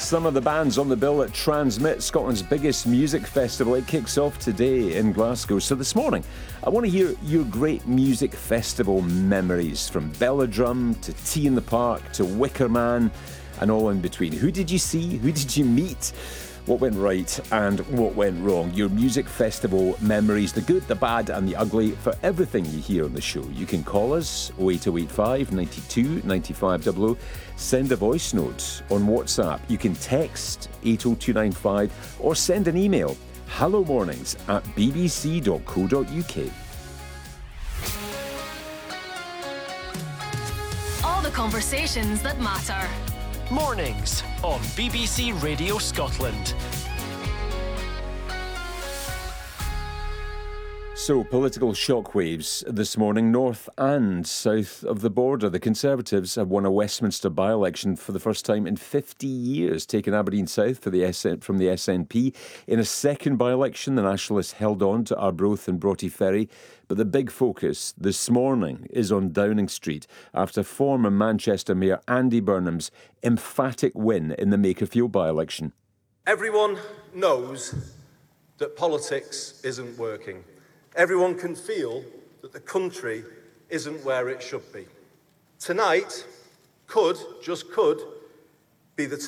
Some of the bands on the bill at Transmit, Scotland's biggest music festival. It kicks off today in Glasgow. So this morning, I want to hear your great music festival memories, from Belladrum to Tea in the Park to Wicker Man and all in between. Who did you see? Who did you meet? What went right and what went wrong? Your music festival memories, the good, the bad and the ugly, for everything you hear on the show. You can call us 08085 92 95 00. Send a voice note on WhatsApp. You can text 80295 or send an email hellomornings@bbc.co.uk. All the conversations that matter. Mornings on BBC Radio Scotland. So, political shockwaves this morning, north and south of the border. The Conservatives have won a Westminster by-election for the first time in 50 years, taking Aberdeen South from the SNP. In a second by-election, the Nationalists held on to Arbroath and Broughty Ferry. But the big focus this morning is on Downing Street after former Manchester Mayor Andy Burnham's emphatic win in the Makerfield by-election. Everyone knows that politics isn't working. Everyone can feel that the country isn't where it should be. Tonight just could, be the